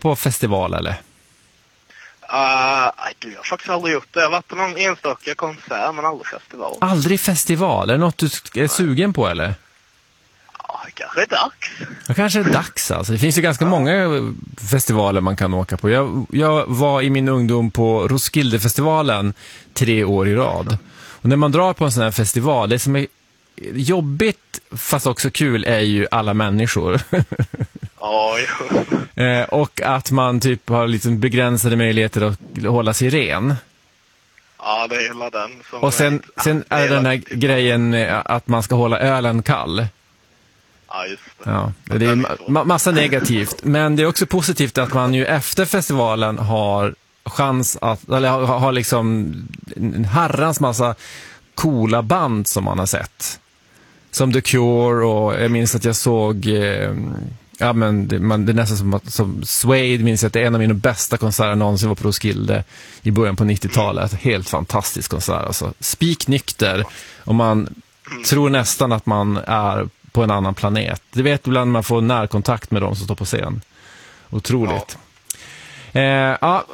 på festival eller? Jag har faktiskt aldrig gjort det. Jag har varit på någon enstaka konsert men aldrig festival. Aldrig festival? Är det något du är sugen på eller? Ja, det kanske är dags. Det kanske är dags alltså. Det finns ju ganska många festivaler man kan åka på. Jag var i min ungdom på Roskildefestivalen 3 år i rad. Och när man drar på en sån här festival, det som är jobbigt fast också kul är ju alla människor. Ja, och att man typ har liksom begränsade möjligheter att hålla sig ren. Ja, det är hela den. Och sen är det den här grejen att man ska hålla ölen kall. Ja, just det. Ja, det är massa negativt. Men det är också positivt att man ju efter festivalen har chans att, eller har liksom en herrans massa coola band som man har sett. Som The Cure, och jag minns att jag såg det är nästan som Suede, minns jag att det är en av mina bästa konserter någonsin var på Roskilde i början på 90-talet. Helt fantastisk konsert alltså. Spiknykter, och man tror nästan att man är på en annan planet. Det vet ibland man får närkontakt med dem som står på scen. Otroligt.